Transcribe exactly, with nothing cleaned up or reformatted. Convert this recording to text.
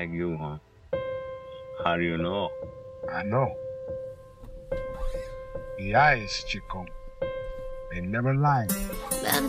like you, huh? How do you know? I know. The eyes, Chico. They never lie. Been